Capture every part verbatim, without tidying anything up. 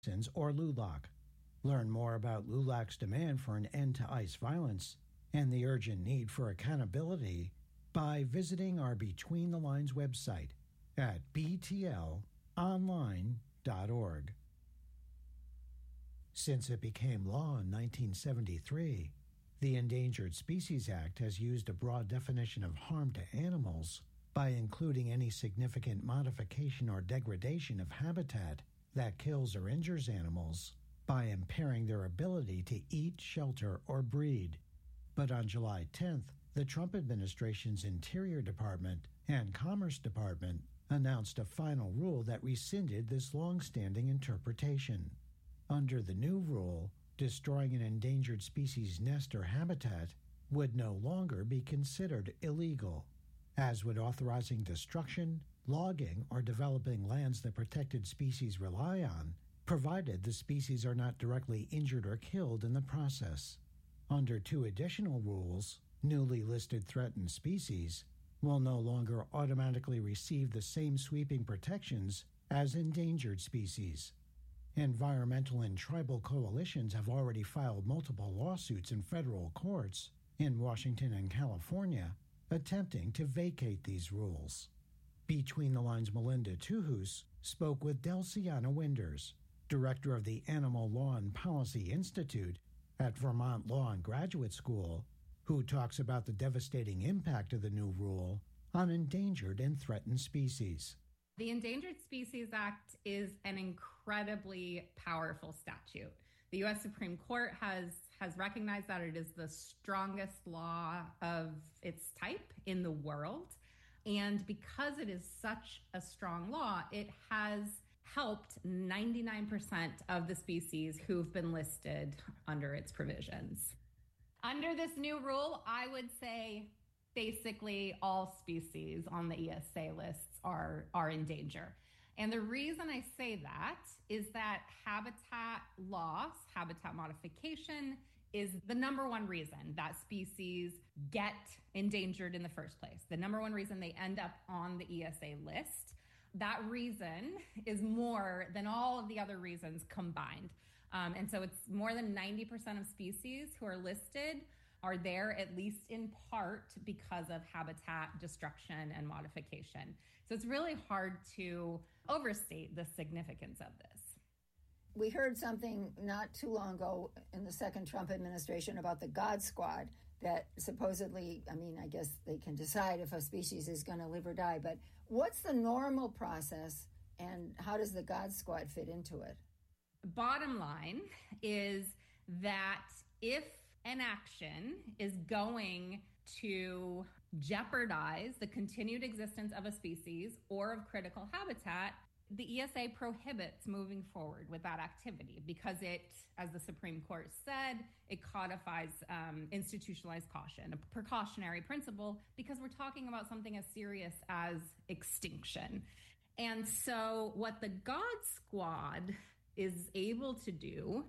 or LULAC. Learn more about LULAC's demand for an end to ICE violence and the urgent need for accountability by visiting our Between the Lines website at b t l online dot org. Since it became law in nineteen seventy-three, the Endangered Species Act has used a broad definition of harm to animals by including any significant modification or degradation of habitat that kills or injures animals by impairing their ability to eat, shelter, or breed. But on July tenth, the Trump administration's Interior Department and Commerce Department announced a final rule that rescinded this long-standing interpretation. Under the new rule, destroying an endangered species nest or habitat would no longer be considered illegal, as would authorizing destruction, logging, or developing lands that protected species rely on, provided the species are not directly injured or killed in the process. Under two additional rules, newly listed threatened species will no longer automatically receive the same sweeping protections as endangered species. Environmental and tribal coalitions have already filed multiple lawsuits in federal courts in Washington and California attempting to vacate these rules. Between the Lines' Melinda Tuhus spoke with Delciana Winders, director of the Animal Law and Policy Institute at Vermont Law and Graduate School, who talks about the devastating impact of the new rule on endangered and threatened species. The Endangered Species Act is an incredibly powerful statute. The U S Supreme Court has, has recognized that it is the strongest law of its type in the world. And because it is such a strong law, it has helped ninety-nine percent of the species who've been listed under its provisions. Under this new rule, I would say basically all species on the E S A lists are, are in danger. And the reason I say that is that habitat loss, habitat modification, is the number one reason that species get endangered in the first place. The number one reason they end up on the E S A list. That reason is more than all of the other reasons combined. Um, and so it's more than ninety percent of species who are listed are there at least in part because of habitat destruction and modification. So it's really hard to overstate the significance of this. We heard something not too long ago in the second Trump administration about the God Squad that supposedly, I mean, I guess they can decide if a species is going to live or die, but what's the normal process and how does the God Squad fit into it? Bottom line is that if an action is going to jeopardize the continued existence of a species or of critical habitat, the E S A prohibits moving forward with that activity because it, as the Supreme Court said, it codifies um, institutionalized caution, a precautionary principle, because we're talking about something as serious as extinction. And so what the God Squad is able to do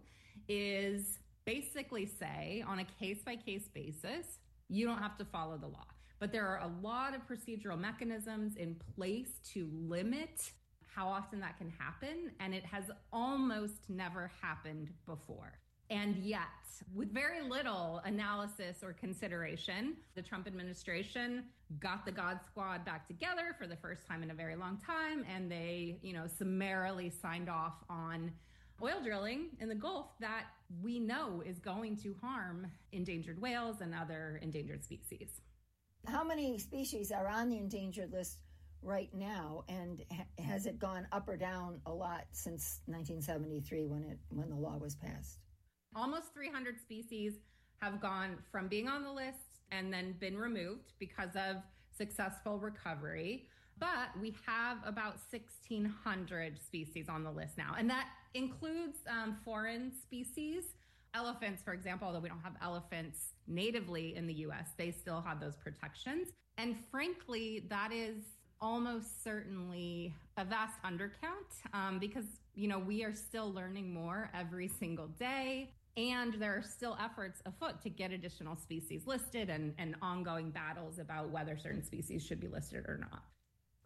is basically say on a case-by-case basis, you don't have to follow the law. But there are a lot of procedural mechanisms in place to limit how often that can happen, and it has almost never happened before. And yet, with very little analysis or consideration, the Trump administration got the God Squad back together for the first time in a very long time, and they, you know, summarily signed off on oil drilling in the Gulf that we know is going to harm endangered whales and other endangered species. How many species are on the endangered list right now, and ha- has it gone up or down a lot since nineteen seventy-three when it when the law was passed? Almost three hundred species have gone from being on the list and then been removed because of successful recovery. But we have about sixteen hundred species on the list now. And that includes um, foreign species. Elephants, for example, although we don't have elephants natively in the U S, they still have those protections. And frankly, that is almost certainly a vast undercount um, because, you know, we are still learning more every single day. And there are still efforts afoot to get additional species listed and, and ongoing battles about whether certain species should be listed or not.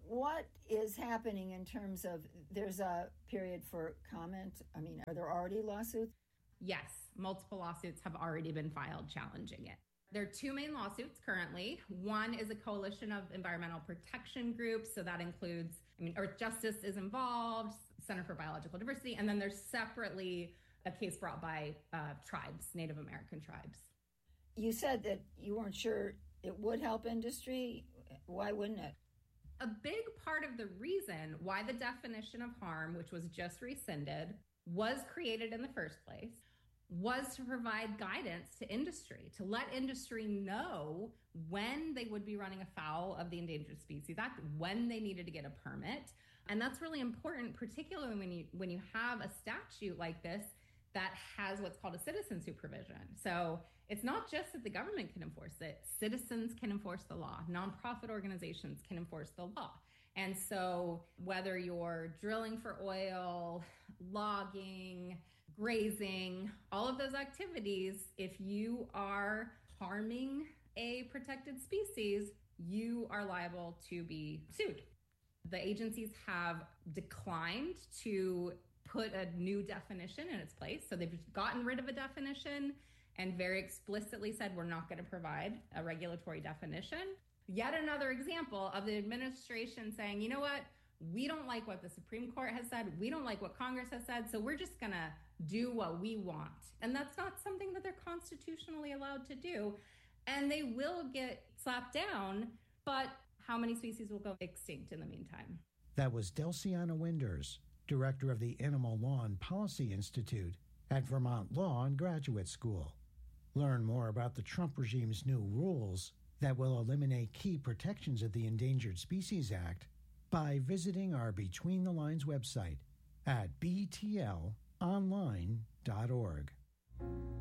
what is happening in terms of, there's a period for comment? I mean, are there already lawsuits? Yes, multiple lawsuits have already been filed challenging it. There are two main lawsuits currently. One is a coalition of environmental protection groups. So that includes, I mean, Earth Justice is involved, Center for Biological Diversity, and then there's separately a case brought by uh, tribes, Native American tribes. You said that you weren't sure it would help industry. Why wouldn't it? A big part of the reason why the definition of harm, which was just rescinded, was created in the first place was to provide guidance to industry, to let industry know when they would be running afoul of the Endangered Species Act, when they needed to get a permit. And that's really important, particularly when you when you have a statute like this that has what's called a citizen supervision. So it's not just that the government can enforce it, citizens can enforce the law, nonprofit organizations can enforce the law. And so whether you're drilling for oil, logging, grazing, all of those activities, if you are harming a protected species, you are liable to be sued. The agencies have declined to put a new definition in its place. So they've gotten rid of a definition and very explicitly said, we're not going to provide a regulatory definition. Yet another example of the administration saying, you know what, we don't like what the Supreme Court has said. We don't like what Congress has said. So we're just going to do what we want. And that's not something that they're constitutionally allowed to do. And they will get slapped down, but how many species will go extinct in the meantime? That was Delciana Winders, director of the Animal Law and Policy Institute at Vermont Law and Graduate School. Learn more about the Trump regime's new rules that will eliminate key protections of the Endangered Species Act by visiting our Between the Lines website at b t l online dot org.